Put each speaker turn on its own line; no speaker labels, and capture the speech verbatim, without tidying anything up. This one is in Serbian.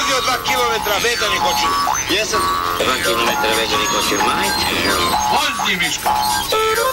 vozio dva kilometra vezani kočir.
Jesam. Dva kilometra vezani kočir, majke.
Vozni, Miško.